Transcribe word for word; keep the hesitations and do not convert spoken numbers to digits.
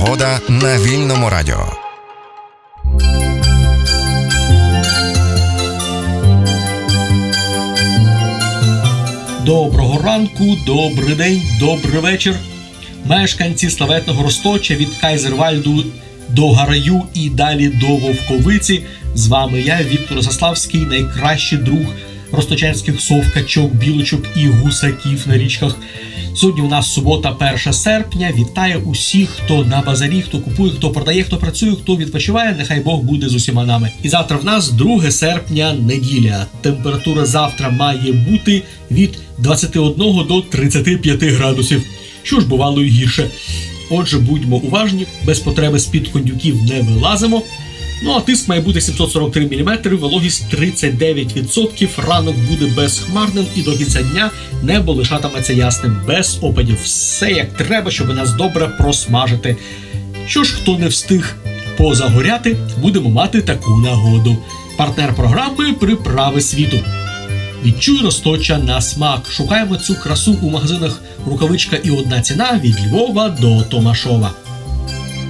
Погода на Вільному радіо. Доброго ранку, добрий день, добрий вечір. Мешканці славетного Розточа від Кайзервальду до Гараю і далі до Вовковиці. З вами я, Віктор Заславський, найкращий друг розточанських сов, качок, білочок і гусаків на річках. Сьогодні у нас субота, перше серпня. Вітаю усіх, хто на базарі, хто купує, хто продає, хто працює, хто відпочиває. Нехай Бог буде з усіма нами. І завтра в нас друге серпня, неділя. Температура завтра має бути від двадцяти одного до тридцяти п'яти градусів. Що ж бувало і гірше. Отже, будьмо уважні, без потреби з-під кондюків не вилазимо. Ну а тиск має бути сімсот сорок три міліметри, вологість тридцять дев'ять відсотків, ранок буде безхмарним і до кінця дня небо лишатиметься ясним, без опадів. Все як треба, щоб нас добре просмажити. Що ж, хто не встиг позагоряти, будемо мати таку нагоду. Партнер програми «Приправи світу». Відчуй Розточа на смак. Шукаємо цю красу у магазинах «Рукавичка» і «Одна ціна» від Львова до Томашова.